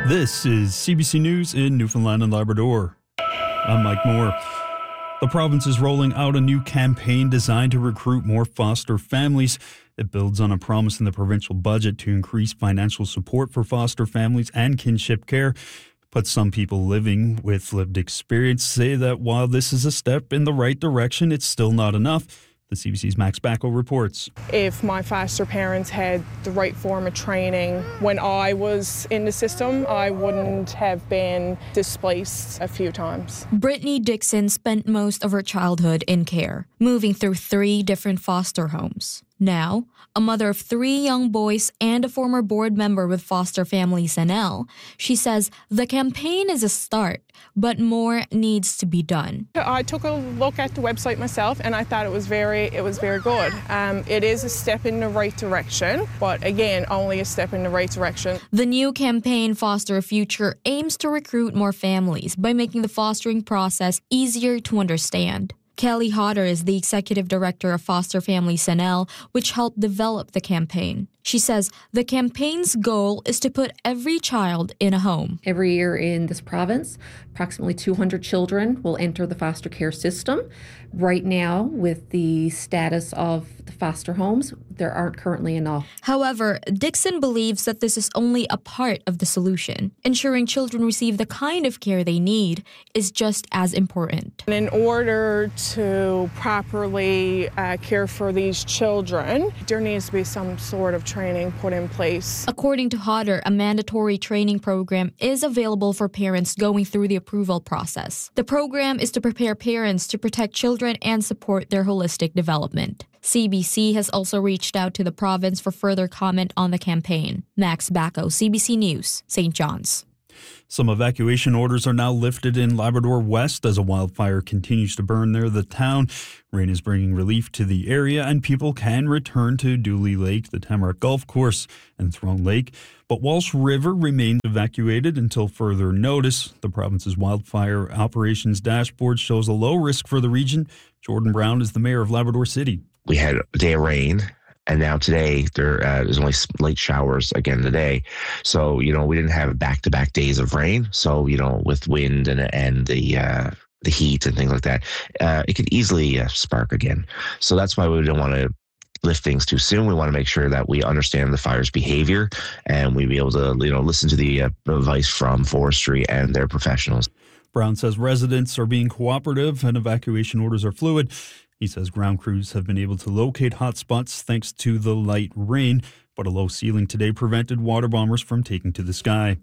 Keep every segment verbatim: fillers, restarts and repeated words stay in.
This is C B C News in Newfoundland and Labrador. I'm Mike Moore. The province is rolling out a new campaign designed to recruit more foster families. It builds on a promise in the provincial budget to increase financial support for foster families and kinship care. But some people living with lived experience say that while this is a step in the right direction, it's still not enough. The C B C's Max Bacco reports. If my foster parents had the right form of training when I was in the system, I wouldn't have been displaced a few times. Brittany Dixon spent most of her childhood in care, moving through three different foster homes. Now, a mother of three young boys and a former board member with Foster Families N L, she says the campaign is a start, but more needs to be done. I took a look at the website myself and I thought it was very, it was very good. Um, it is a step in the right direction, but again, only a step in the right direction. The new campaign, Foster a Future, aims to recruit more families by making the fostering process easier to understand. Kelly Hodder is the executive director of Foster Families N L, which helped develop the campaign. She says the campaign's goal is to put every child in a home. Every year in this province, approximately two hundred children will enter the foster care system. Right now, with the status of the foster homes, there aren't currently enough. However, Dixon believes that this is only a part of the solution. Ensuring children receive the kind of care they need is just as important. And in order to properly uh, care for these children, there needs to be some sort of training put in place. According to Hodder, a mandatory training program is available for parents going through the approval process. The program is to prepare parents to protect children and support their holistic development. C B C has also reached out to the province for further comment on the campaign. Max Bacco, C B C News, Saint John's. Some evacuation orders are now lifted in Labrador West as a wildfire continues to burn near the town. Rain is bringing relief to the area and people can return to Dooley Lake, the Tamarack Golf Course, and Throne Lake. But Walsh River remains evacuated until further notice. The province's wildfire operations dashboard shows a low risk for the region. Jordan Brown is the mayor of Labrador City. We had a day of rain. And now today, there uh, there's only late showers again today. So, you know, we didn't have back-to-back days of rain. So, you know, with wind and and the uh, the heat and things like that, uh, it could easily uh, spark again. So that's why we don't want to lift things too soon. We want to make sure that we understand the fire's behavior and we be able to, you know, listen to the uh, advice from forestry and their professionals. Brown says residents are being cooperative and evacuation orders are fluid. He says ground crews have been able to locate hotspots thanks to the light rain, but a low ceiling today prevented water bombers from taking to the sky.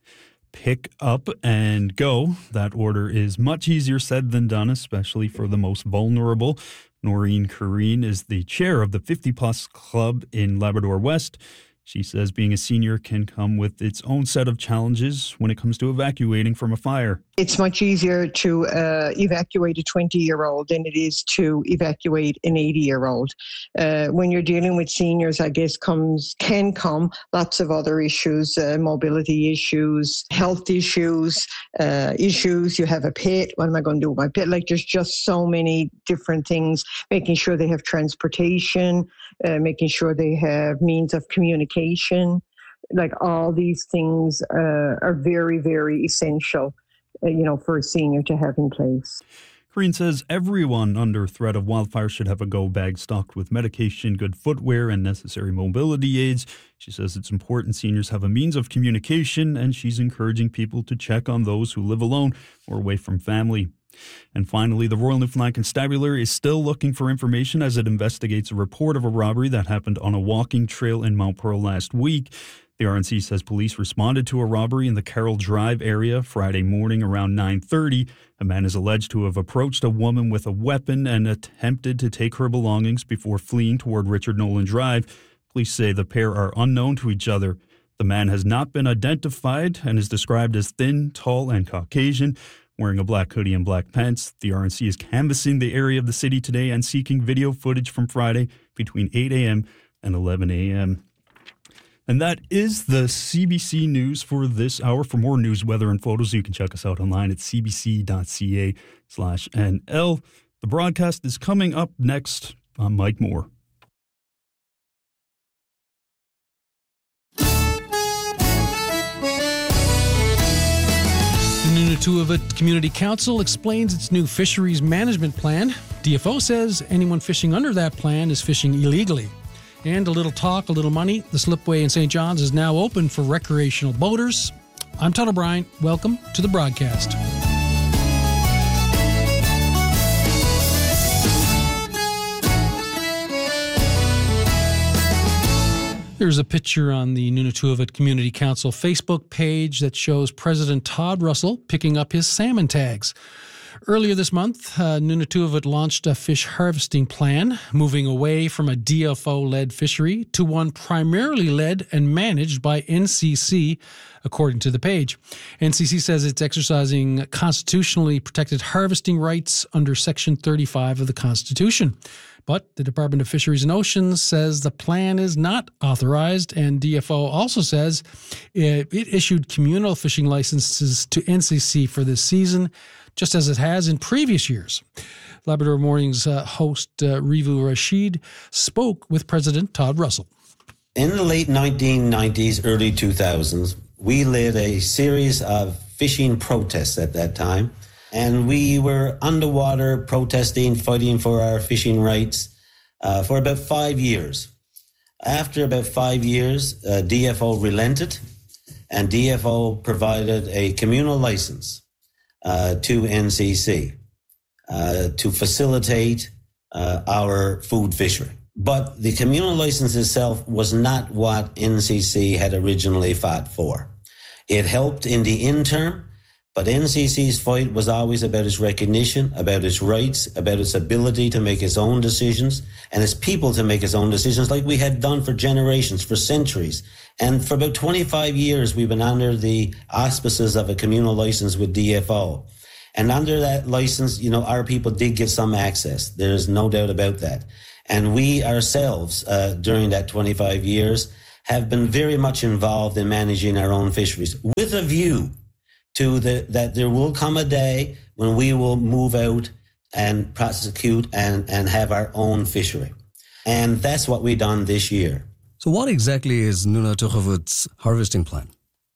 Pick up and go. That order is much easier said than done, especially for the most vulnerable. Noreen Kareen is the chair of the fifty plus Club in Labrador West. She says being a senior can come with its own set of challenges when it comes to evacuating from a fire. It's much easier to uh, evacuate a twenty-year-old than it is to evacuate an eighty-year-old. Uh, when you're dealing with seniors, I guess comes can come lots of other issues, uh, mobility issues, health issues, uh, issues. You have a pet. What am I going to do with my pet? Like there's just so many different things. Making sure they have transportation, uh, making sure they have means of communication. Like all these things uh, are very, very essential. You know, for a senior to have in place. Kareen says everyone under threat of wildfire should have a go bag stocked with medication, good footwear, and necessary mobility aids. She says it's important seniors have a means of communication, and she's encouraging people to check on those who live alone or away from family. And finally, the Royal Newfoundland Constabulary is still looking for information as it investigates a report of a robbery that happened on a walking trail in Mount Pearl last week. The R N C says police responded to a robbery in the Carroll Drive area Friday morning around nine thirty. A man is alleged to have approached a woman with a weapon and attempted to take her belongings before fleeing toward Richard Nolan Drive. Police say the pair are unknown to each other. The man has not been identified and is described as thin, tall, and Caucasian, wearing a black hoodie and black pants. The R N C is canvassing the area of the city today and seeking video footage from Friday between eight a.m. and eleven a.m. And that is the C B C News for this hour. For more news, weather, and photos, you can check us out online at c b c dot c a slash n l. The broadcast is coming up next. I'm Mike Moore. Nunatuavut Community Council explains its new fisheries management plan. D F O says anyone fishing under that plan is fishing illegally. And a little talk, a little money. The Slipway in Saint John's is now open for recreational boaters. I'm Todd O'Brien. Welcome to the broadcast. There's a picture on the Nunatuavut Community Council Facebook page that shows President Todd Russell picking up his salmon tags. Earlier this month, uh, Nunatuavut launched a fish harvesting plan, moving away from a D F O-led fishery to one primarily led and managed by N C C, according to the page. N C C says it's exercising constitutionally protected harvesting rights under Section thirty-five of the Constitution. But the Department of Fisheries and Oceans says the plan is not authorized, and D F O also says it, it issued communal fishing licenses to N C C for this season, just as it has in previous years. Labrador Morning's uh, host, uh, Rivu Rashid, spoke with President Todd Russell. In the late nineteen nineties, early two thousands, we led a series of fishing protests at that time. And we were underwater protesting, fighting for our fishing rights uh, for about five years. After about five years, uh, D F O relented, and D F O provided a communal license uh, to N C C uh, to facilitate uh, our food fishery. But the communal license itself was not what N C C had originally fought for. It helped in the interim. But N C C's fight was always about its recognition, about its rights, about its ability to make its own decisions, and its people to make its own decisions like we had done for generations, for centuries. And for about twenty-five years, we've been under the auspices of a communal license with D F O. And under that license, you know, our people did get some access. There's no doubt about that. And we ourselves, uh, during that twenty-five years, have been very much involved in managing our own fisheries with a view to the, that there will come a day when we will move out and prosecute and, and have our own fishery. And that's what we've done this year. So what exactly is Nunatuavut's harvesting plan?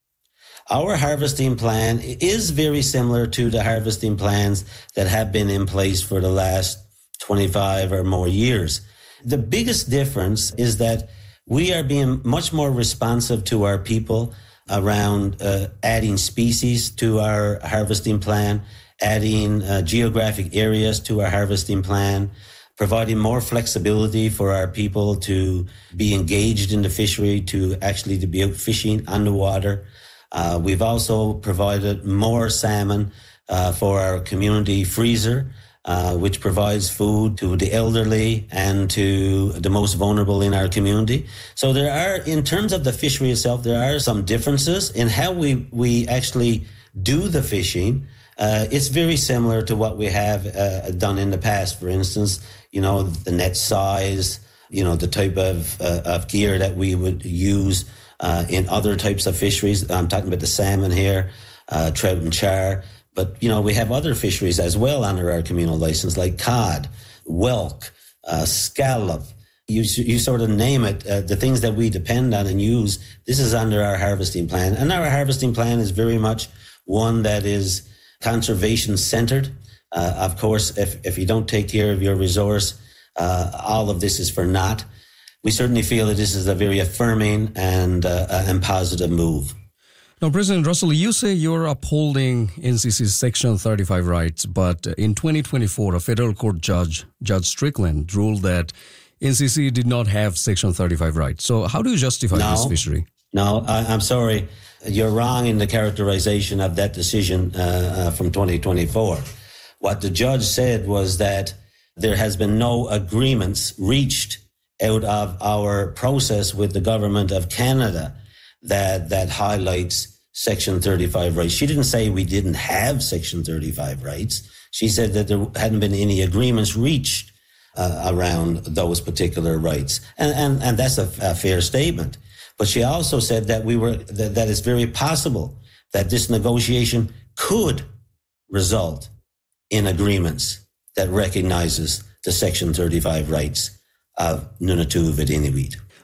Our harvesting plan is very similar to the harvesting plans that have been in place for the last twenty-five or more years. The biggest difference is that we are being much more responsive to our people around uh, adding species to our harvesting plan, adding uh, geographic areas to our harvesting plan, providing more flexibility for our people to be engaged in the fishery, to actually to be out fishing underwater. Uh, we've also provided more salmon uh, for our community freezer, Uh, which provides food to the elderly and to the most vulnerable in our community. So there are, in terms of the fishery itself, there are some differences in how we, we actually do the fishing. Uh, it's very similar to what we have uh, done in the past. For instance, you know, the net size, you know, the type of, uh, of gear that we would use uh, in other types of fisheries. I'm talking about the salmon here, uh, trout and char. But, you know, we have other fisheries as well under our communal license, like cod, whelk, uh, scallop. You, you sort of name it, uh, the things that we depend on and use. This is under our harvesting plan. And our harvesting plan is very much one that is conservation centered. Uh, of course, if, if you don't take care of your resource, uh, all of this is for naught. We certainly feel that this is a very affirming and, uh, and positive move. Now, President Russell, you say you're upholding N C C's Section thirty-five rights, but in twenty twenty-four, a federal court judge, Judge Strickland, ruled that N C C did not have Section thirty-five rights. So how do you justify no, this fishery? No, I, I'm sorry. You're wrong in the characterization of that decision uh, uh, from twenty twenty-four. What the judge said was that there has been no agreements reached out of our process with the government of Canada that that highlights Section thirty-five rights. She didn't say we didn't have Section thirty-five rights. She said that there hadn't been any agreements reached uh, around those particular rights. And, and, and that's a, a fair statement. But she also said that we were, that, that it's very possible that this negotiation could result in agreements that recognizes the Section thirty-five rights of Nunatuavut Inuit.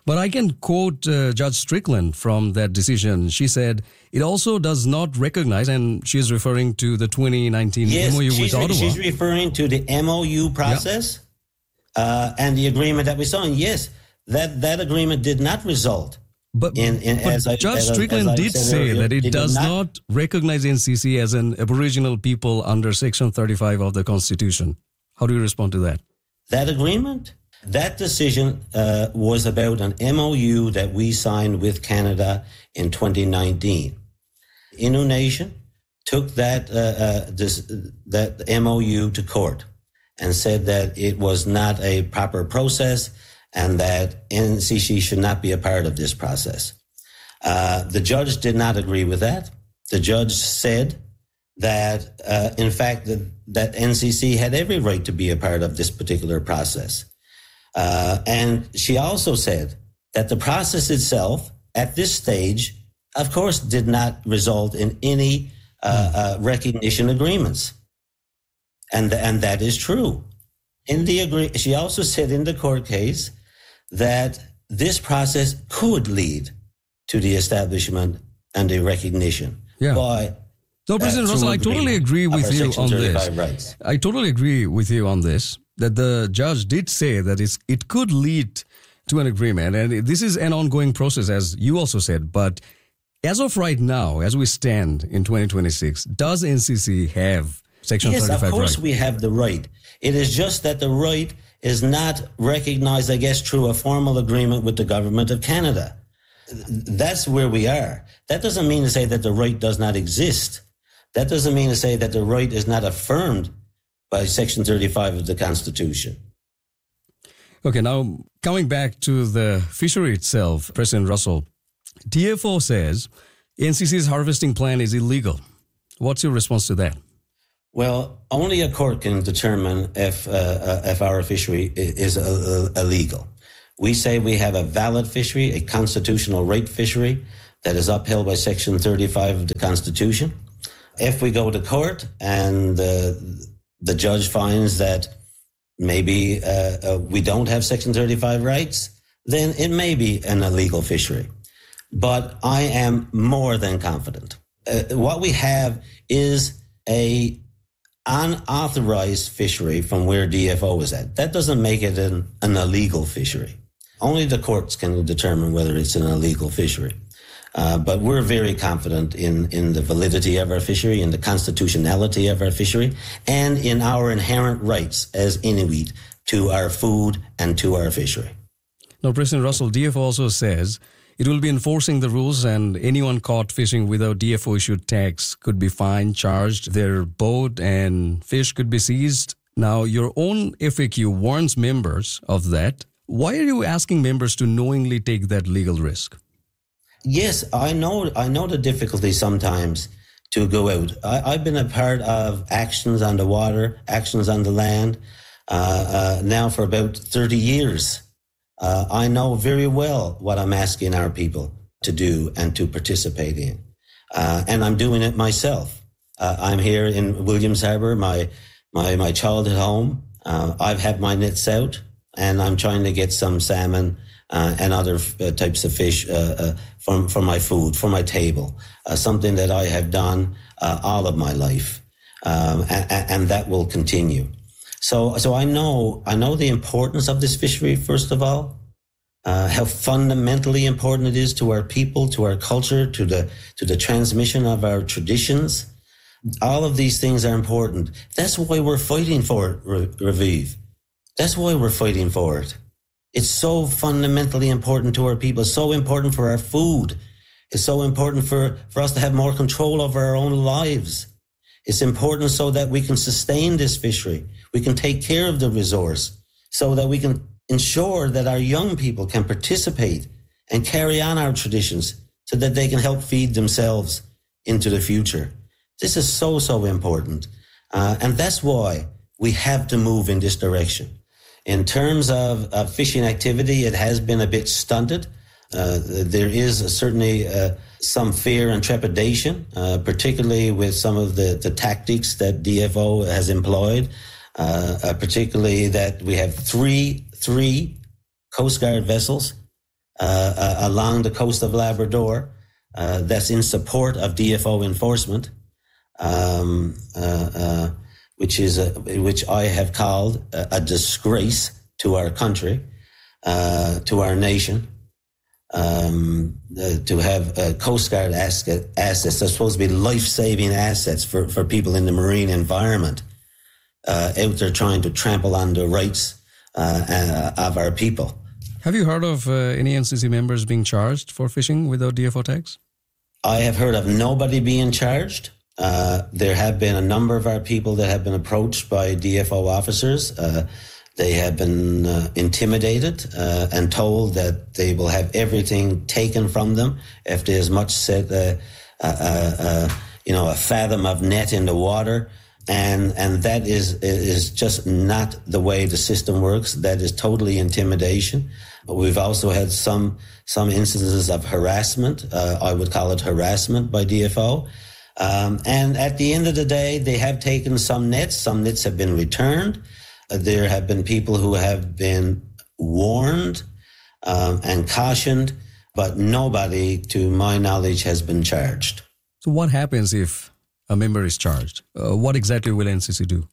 But I can quote uh, Judge Strickland from that decision. She said, it also does not recognize, and she's referring to the twenty nineteen yes, M O U she's with re- Ottawa. She's referring to the M O U process yep. uh, and the agreement that we signed. Yes, that, that agreement did not result. But, in, in, but as I, Judge as Strickland I, as I did say earlier, that it, it does not, not recognize N C C as an Aboriginal people under Section thirty-five of the Constitution. How do you respond to that? That agreement? That decision uh, was about an M O U that we signed with Canada in twenty nineteen. Innu Nation took that uh, uh, this, that M O U to court and said that it was not a proper process and that N C C should not be a part of this process. Uh, the judge did not agree with that. The judge said that, uh, in fact, that, that N C C had every right to be a part of this particular process. Uh, and she also said that the process itself, at this stage, of course, did not result in any uh, uh, recognition agreements. And, and that is true. In the agree- she also said in the court case that this process could lead to the establishment and the recognition yeah. by So, President uh, Russell, I totally agree with you on this. Rights. I totally agree with you on this, that the judge did say that it's, it could lead to an agreement. And this is an ongoing process, as you also said. But as of right now, as we stand in twenty twenty-six, does N C C have Section yes, thirty-five right? Yes, of course right? we have the right. It is just that the right is not recognized, I guess, through a formal agreement with the government of Canada. That's where we are. That doesn't mean to say that the right does not exist. That doesn't mean to say that the right is not affirmed by Section thirty-five of the Constitution. Okay, now coming back to the fishery itself, President Russell, D F O says N C C's harvesting plan is illegal. What's your response to that? Well, only a court can determine if uh, uh, if our fishery is uh, uh, illegal. We say we have a valid fishery, a constitutional right fishery that is upheld by Section thirty-five of the Constitution. If we go to court and uh, the judge finds that maybe uh, uh, we don't have Section thirty-five rights, then it may be an illegal fishery. But I am more than confident. Uh, what we have is a unauthorized fishery from where D F O is at. That doesn't make it an, an illegal fishery. Only the courts can determine whether it's an illegal fishery. Uh, but we're very confident in, in the validity of our fishery, in the constitutionality of our fishery, and in our inherent rights as Inuit to our food and to our fishery. Now, President Russell, D F O also says it will be enforcing the rules, and anyone caught fishing without D F O-issued tags could be fined, charged, their boat and fish could be seized. Now, your own F A Q warns members of that. Why are you asking members to knowingly take that legal risk? Yes, I know I know the difficulty sometimes to go out. I, I've been a part of actions on the water, actions on the land, uh, uh, now for about thirty years. Uh, I know very well what I'm asking our people to do and to participate in. Uh, and I'm doing it myself. Uh, I'm here in Williams Harbour, my, my, my childhood home. Uh, I've had my nets out and I'm trying to get some salmon uh, and other uh, types of fish uh, uh, for, for my food, for my table, uh, something that I have done uh, all of my life. Um, and, and that will continue. So, so I know, I know the importance of this fishery, first of all, uh, how fundamentally important it is to our people, to our culture, to the, to the transmission of our traditions. All of these things are important. That's why we're fighting for it, Raviv. That's why we're fighting for it. It's so fundamentally important to our people, so important for our food. It's so important for, for us to have more control over our own lives. It's important so that we can sustain this fishery. We can take care of the resource so that we can ensure that our young people can participate and carry on our traditions so that they can help feed themselves into the future. This is so, so important. Uh, and that's why we have to move in this direction. In terms of, of fishing activity, it has been a bit stunted. Uh, there is a, certainly uh, some fear and trepidation, uh, particularly with some of the, the tactics that D F O has employed, uh, uh, particularly that we have three, three Coast Guard vessels uh, uh, along the coast of Labrador uh, that's in support of D F O enforcement, um, uh, uh, which is a, which I have called a, a disgrace to our country, uh, to our nation. Um, uh, to have uh, Coast Guard asset, assets, they're supposed to be life-saving assets for, for people in the marine environment, uh, out there trying to trample on the rights uh, uh, of our people. Have you heard of uh, any N C C members being charged for fishing without D F O tags? I have heard of nobody being charged. Uh, there have been a number of our people that have been approached by D F O officers. Uh, They have been uh, intimidated uh, and told that they will have everything taken from them if they as much said, uh, uh, uh, you know, a fathom of net in the water. And and that is is just not the way the system works. That is totally intimidation. We've also had some some instances of harassment. Uh, I would call it harassment by D F O. Um, and at the end of the day, they have taken some nets. Some nets have been returned. There have been people who have been warned um, and cautioned, but nobody, to my knowledge, has been charged. So what happens if a member is charged? Uh, what exactly will N C C do?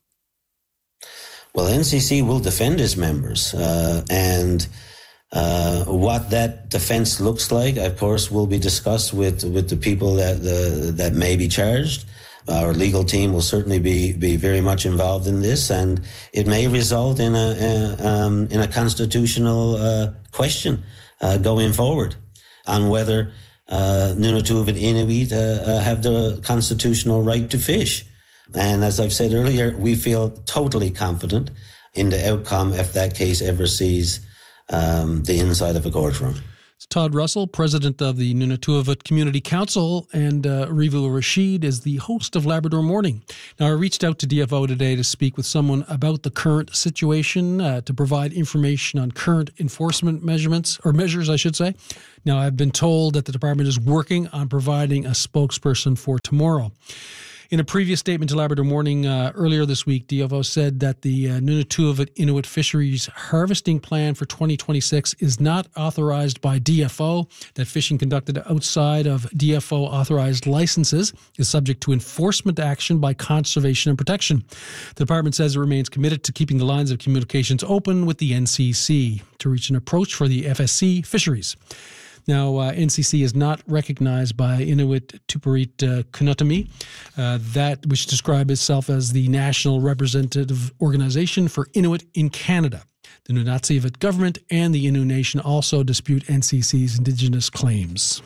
Well, N C C will defend its members. Uh, and uh, what that defense looks like, of course, will be discussed with, with the people that, uh, that may be charged. Our legal team will certainly be, be very much involved in this, and it may result in a, a um, in a constitutional uh, question uh, going forward on whether uh, Nunatuvet Inuit uh, uh, have the constitutional right to fish. And as I've said earlier, we feel totally confident in the outcome if that case ever sees um, the inside of a courtroom. It's Todd Russell, president of the Nunatuvet Community Council, and uh, Revu Rashid is the host of Labrador Morning. Now, I reached out to D F O today to speak with someone about the current situation, uh, to provide information on current enforcement measurements, or measures, I should say. Now, I've been told that the department is working on providing a spokesperson for tomorrow. In a previous statement to Labrador Morning uh, earlier this week, D F O said that the uh, Nunatuvet Inuit Fisheries harvesting plan for twenty twenty-six is not authorized by D F O, that fishing conducted outside of D F O authorized licenses is subject to enforcement action by Conservation and Protection. The department says it remains committed to keeping the lines of communications open with the N C C to reach an approach for the F S C fisheries. Now, uh, N C C is not recognized by Inuit Tuparit uh, Kunutami, uh, that which describes itself as the national representative organization for Inuit in Canada. The Nunatsiavut government and the Innu Nation also dispute N C C's Indigenous claims.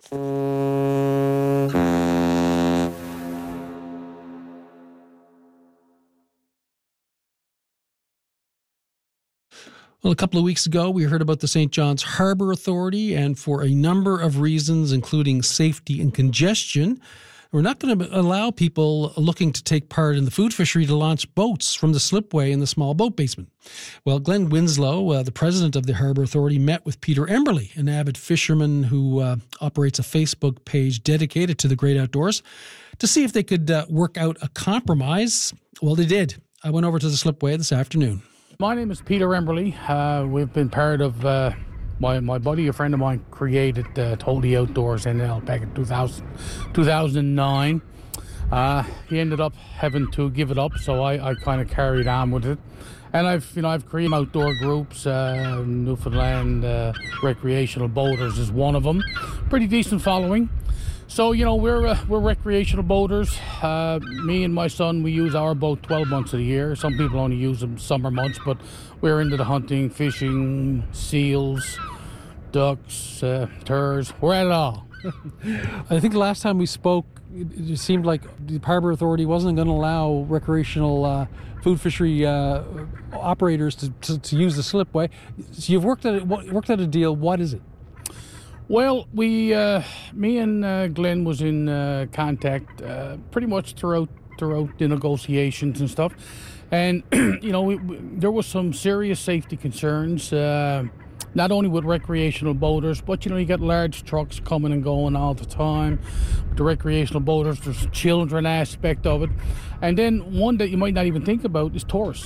Well, a couple of weeks ago, we heard about the Saint John's Harbour Authority, and for a number of reasons, including safety and congestion, we're not going to allow people looking to take part in the food fishery to launch boats from the slipway in the small boat basement. Well, Glenn Winslow, uh, the president of the Harbour Authority, met with Peter Emberley, an avid fisherman who uh, operates a Facebook page dedicated to the great outdoors, to see if they could uh, work out a compromise. Well, they did. I went over to the slipway this afternoon. My name is Peter Emberley. Uh, we've been part of, uh, my, my buddy, a friend of mine, created uh, Totally Outdoors N L back in two thousand, two thousand nine. Uh, he ended up having to give it up, so I, I kind of carried on with it. And I've, you know, I've created outdoor groups. Uh, Newfoundland uh, Recreational Boaters is one of them. Pretty decent following. So, you know, we're uh, we're recreational boaters. Uh, me and my son, we use our boat twelve months of the year. Some people only use them summer months, but we're into the hunting, fishing, seals, ducks, uh, turs. We're at it all. I think the last time we spoke, it, it seemed like the Harbour Authority wasn't going to allow recreational uh, food fishery uh, operators to, to, to use the slipway. So you've worked at it, worked at a deal. What is it? Well, we, uh, me and uh, Glenn was in uh, contact uh, pretty much throughout throughout the negotiations and stuff, and you know, we, we, there was some serious safety concerns, uh, not only with recreational boaters, but you know, you got large trucks coming and going all the time. With the recreational boaters, there's children aspect of it, and then one that you might not even think about is tourists.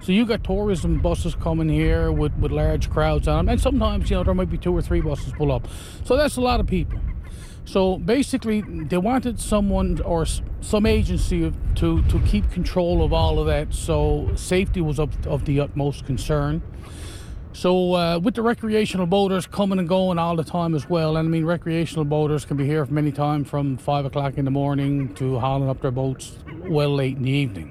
So you got tourism buses coming here with, with large crowds on them, and sometimes, you know, there might be two or three buses pull up. So that's a lot of people. So basically, they wanted someone or some agency to, to keep control of all of that, so safety was of, of the utmost concern. So uh, with the recreational boaters coming and going all the time as well, and I mean recreational boaters can be here from any time from five o'clock in the morning to hauling up their boats well late in the evening.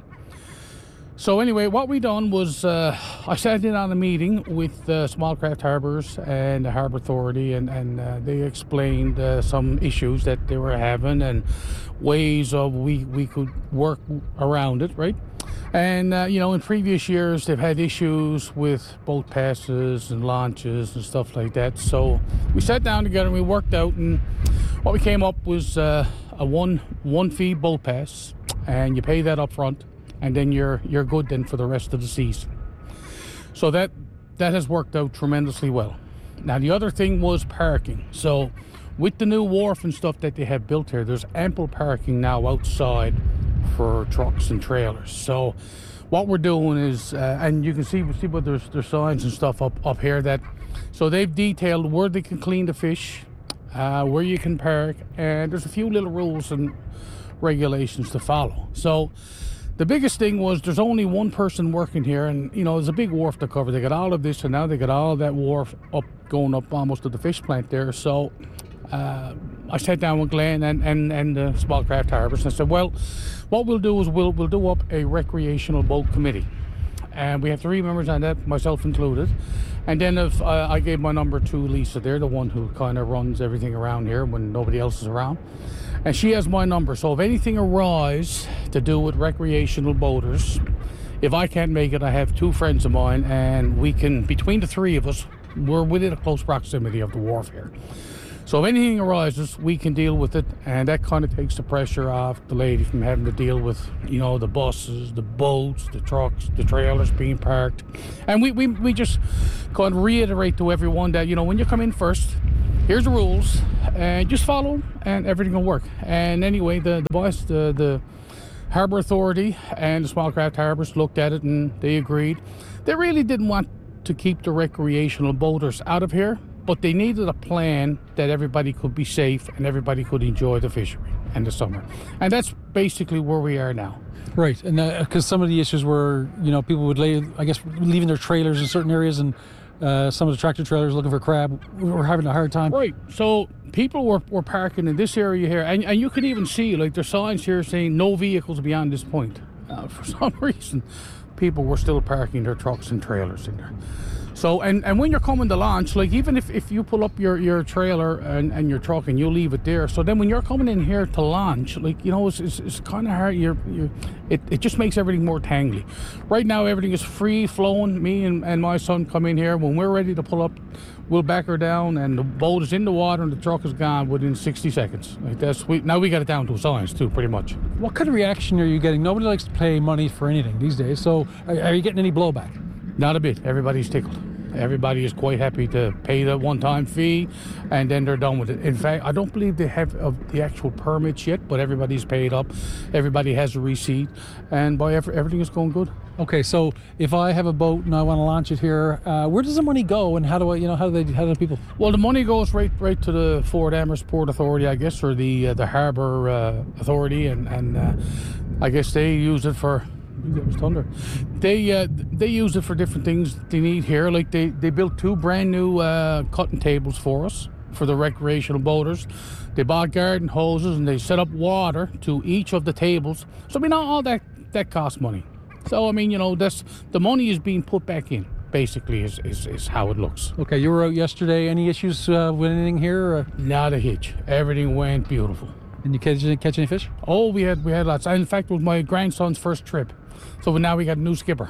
So anyway, what we done was uh, I sat in on a meeting with uh, Small Craft Harbours and the Harbour Authority, and, and uh, they explained uh, some issues that they were having and ways of we, we could work around it, right? And, uh, you know, in previous years, they've had issues with boat passes and launches and stuff like that. So we sat down together and we worked out, and what we came up was uh, a one, one fee boat pass, and you pay that up front. And then you're you're good then for the rest of the season. So that that has worked out tremendously well. Now the other thing was parking. So with the new wharf and stuff that they have built here, there's ample parking now outside for trucks and trailers. So what we're doing is, uh, and you can see see what there's there's signs and stuff up up here that, so they've detailed where they can clean the fish, uh, where you can park, and there's a few little rules and regulations to follow. So the biggest thing was there's only one person working here, and you know there's a big wharf to cover. They got all of this, and now they got all of that wharf up, going up almost to the fish plant there. So uh, I sat down with Glenn and and and the Small Craft Harbours, and I said, well, what we'll do is we'll we'll do up a recreational boat committee, and we have three members on that, myself included. And then if uh, I gave my number to Lisa, they're the one who kind of runs everything around here when nobody else is around. And she has my number, so if anything arises to do with recreational boaters, if I can't make it, I have two friends of mine, and we can, between the three of us, we're within a close proximity of the wharf here. So if anything arises, we can deal with it, and that kind of takes the pressure off the lady from having to deal with, you know, the buses, the boats, the trucks, the trailers being parked. And we, we, we just kind of reiterate to everyone that, you know, when you come in first, here's the rules, and just follow them, and everything will work. And anyway, the, the boss, the, the Harbour Authority and the Small Craft Harbours looked at it, and they agreed. They really didn't want to keep the recreational boaters out of here, but they needed a plan that everybody could be safe and everybody could enjoy the fishery and the summer. And that's basically where we are now. Right, and because uh, some of the issues were, you know, people would lay, I guess, leaving their trailers in certain areas, and uh, some of the tractor trailers looking for crab were having a hard time. Right, so people were, were parking in this area here, and, and you can even see, like, there's signs here saying no vehicles beyond this point. Uh, for some reason, people were still parking their trucks and trailers in there. So, and, and when you're coming to launch, like even if, if you pull up your, your trailer and, and your truck and you leave it there, so then when you're coming in here to launch, like, you know, it's, it's, it's kind of hard, you're, you're, it, it just makes everything more tangly. Right now, everything is free flowing. Me and, and my son come in here. When we're ready to pull up, we'll back her down, and the boat is in the water and the truck is gone within sixty seconds. Like that's we, now we got it down to a science too, pretty much. What kind of reaction are you getting? Nobody likes to pay money for anything these days, so are, are you getting any blowback? Not a bit. Everybody's tickled. Everybody is quite happy to pay the one-time fee, and then they're done with it. In fact, I don't believe they have uh, the actual permits yet, but everybody's paid up. Everybody has a receipt, and by every, everything is going good. Okay, so if I have a boat and I want to launch it here, uh, where does the money go, and how do I, you know, how do they, how do people? Well, the money goes right, right to the Fort Amherst Port Authority, I guess, or the uh, the Harbour uh, Authority, and and uh, I guess they use it for. That was thunder. They uh, they use it for different things they need here. Like they, they built two brand new uh, cutting tables for us for the recreational boaters. They bought garden hoses and they set up water to each of the tables. So I mean, all that that costs money. So I mean, you know, that's the money is being put back in. Basically, is is, is how it looks. Okay, you were out yesterday. Any issues uh, with anything here? Or? Not a hitch. Everything went beautiful. And you catch, didn't catch any fish? Oh, we had we had lots. In fact, it was my grandson's first trip. So now we got a new skipper.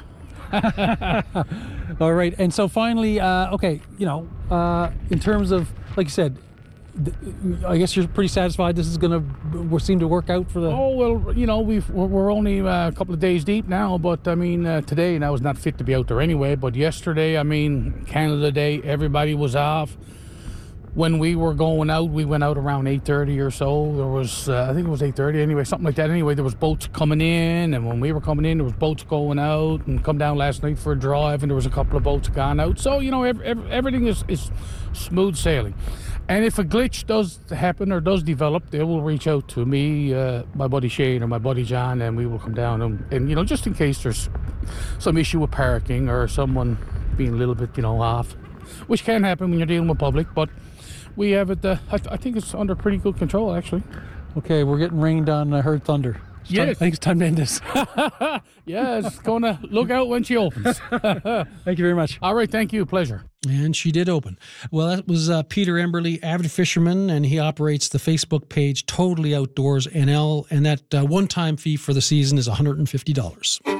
All right. And so finally, uh, okay, you know, uh, in terms of, like you said, th- I guess you're pretty satisfied this is going to seem to work out for the... Oh, well, you know, we've, we're only uh, a couple of days deep now, but I mean, uh, today, and I was not fit to be out there anyway, but yesterday, I mean, Canada Day, everybody was off. when we were going out, we went out around eight thirty or so. There was, uh, I think it was eight thirty anyway, something like that. Anyway, there was boats coming in, and when we were coming in, there was boats going out, and come down last night for a drive, and there was a couple of boats gone out. So, you know, every, every, everything is, is smooth sailing. And if a glitch does happen or does develop, they will reach out to me, uh, my buddy Shane or my buddy John, and we will come down and, and, you know, just in case there's some issue with parking or someone being a little bit, you know, off, which can happen when you're dealing with public, but we have it, uh, I, th- I think it's under pretty good control, actually. Okay, we're getting rained on. I heard thunder. It's Yes. time, I think it's time to end this. Yeah, it's going to look out when she opens. Thank you very much. All right, thank you. Pleasure. And she did open. Well, that was uh, Peter Emberley, avid fisherman, and he operates the Facebook page Totally Outdoors N L, and that uh, one-time fee for the season is one hundred fifty dollars.